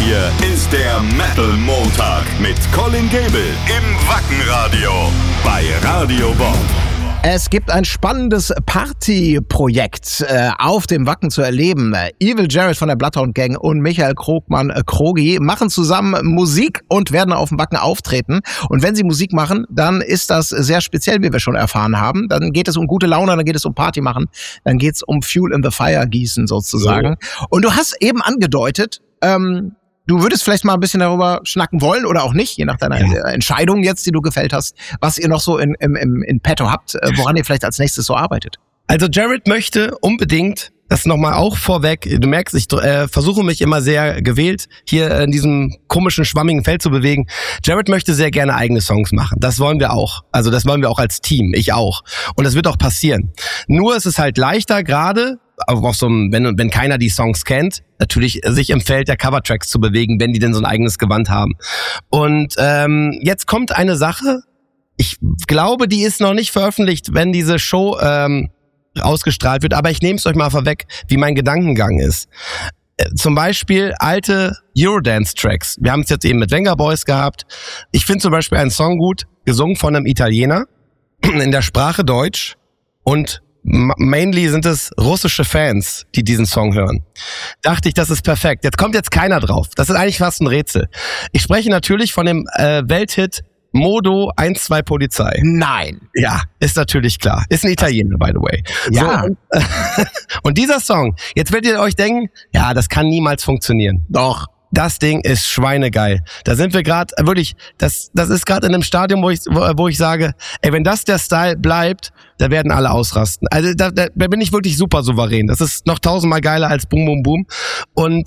hier ist der Metal Montag mit Colin Gable im Wackenradio bei Radio Bob. Es gibt ein spannendes Partyprojekt auf dem Wacken zu erleben. Evil Jared von der Bloodhound Gang und Michael Krogmann Krogi machen zusammen Musik und werden auf dem Wacken auftreten. Und wenn sie Musik machen, dann ist das sehr speziell, wie wir schon erfahren haben. Dann geht es um gute Laune, dann geht es um Party machen, dann geht es um Fuel in the Fire gießen sozusagen. So. Und du hast eben angedeutet, du würdest vielleicht mal ein bisschen darüber schnacken wollen oder auch nicht, je nach deiner Entscheidung jetzt, die du gefällt hast, was ihr noch so in petto habt, woran ihr vielleicht als nächstes so arbeitet. Also Jared möchte unbedingt, das nochmal auch vorweg, du merkst, ich versuche mich immer sehr gewählt, hier in diesem komischen, schwammigen Feld zu bewegen. Jared möchte sehr gerne eigene Songs machen. Das wollen wir auch. Also das wollen wir auch als Team, ich auch. Und das wird auch passieren. Nur ist es halt leichter gerade, auf so einem, wenn keiner die Songs kennt, natürlich sich im Feld der Covertracks zu bewegen, wenn die denn so ein eigenes Gewand haben. Und jetzt kommt eine Sache, ich glaube, die ist noch nicht veröffentlicht, wenn diese Show ausgestrahlt wird, aber ich nehme es euch mal vorweg, wie mein Gedankengang ist. Zum Beispiel alte Eurodance-Tracks. Wir haben es jetzt eben mit Venga Boys gehabt. Ich finde zum Beispiel einen Song gut, gesungen von einem Italiener, in der Sprache Deutsch, und mainly sind es russische Fans, die diesen Song hören. Dachte ich, das ist perfekt. Jetzt kommt keiner drauf. Das ist eigentlich fast ein Rätsel. Ich spreche natürlich von dem Welthit Modo 1-2 Polizei. Nein. Ja, ist natürlich klar. Ist ein Italiener, by the way. Ja. So, und dieser Song, jetzt werdet ihr euch denken, ja, das kann niemals funktionieren. Doch. Das Ding ist schweinegeil. Da sind wir gerade, wirklich, das ist gerade in einem Stadium, wo ich sage, ey, wenn das der Style bleibt, da werden alle ausrasten. Also da bin ich wirklich super souverän. Das ist noch 1000-mal geiler als Boom Boom Boom. Und